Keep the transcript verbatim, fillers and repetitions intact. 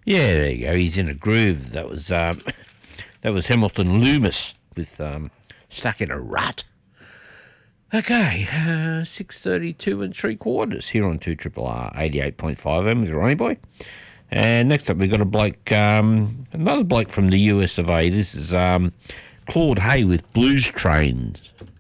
Yeah, there you go. He's in a groove. That was um, that was Hamilton Loomis with um, Stuck in a Rut. Okay, uh, six thirty-two and three quarters here on two Triple R eighty-eight point five M with Ronnie Boy. And next up, we've got a bloke, um, another bloke from the U S of A. This is um, Claude Hay with Blues Trains.